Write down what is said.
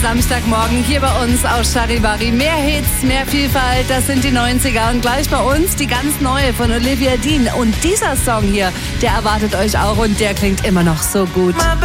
Samstagmorgen hier bei uns aus Charivari. Mehr Hits, mehr Vielfalt, das sind die 90er. Und gleich bei uns die ganz neue von Olivia Dean. Und dieser Song hier, der erwartet euch auch und der klingt immer noch so gut.